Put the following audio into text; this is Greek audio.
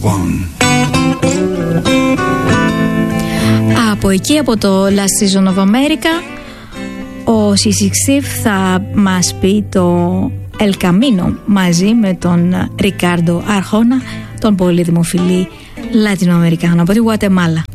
one. Από εκεί, από το Last Season of America, ο C6 θα μας πει το El Camino μαζί με τον Ρικάρντο Αρχόνα, τον πολύ δημοφιλή Λατινοαμερικάνο από τη Γουατεμάλα.